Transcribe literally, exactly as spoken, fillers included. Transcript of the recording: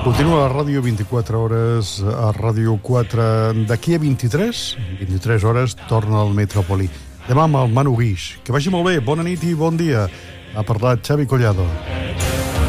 Continua a Ràdio vint-i-quatre hores, a Ràdio quatre. D'aquí a vint-i-tres, vint-i-tres hores, torna al Metrópoli. Demà amb el Manu Guix. Que vagi molt bé, bona nit i bon dia. Ha parlat Xavi Collado.